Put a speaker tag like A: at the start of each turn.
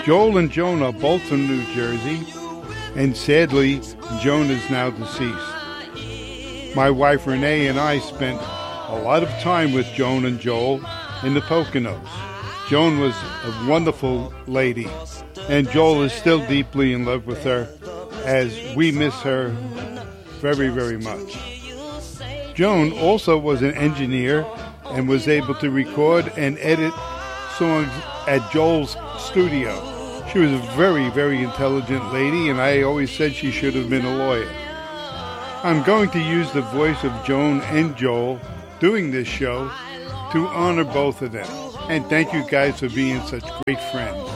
A: Joel and Joan are both from New Jersey, and sadly, Joan is now deceased. My wife Renee and I spent a lot of time with Joan and Joel in the Poconos. Joan was a wonderful lady, and Joel is still deeply in love with her, as we miss her very, very much. Joan also was an engineer and was able to record and edit songs at Joel's studio. She was a very, very intelligent lady, and I always said she should have been a lawyer. I'm going to use the voice of Joan and Joel doing this show to honor both of them. And thank you guys for being such great friends.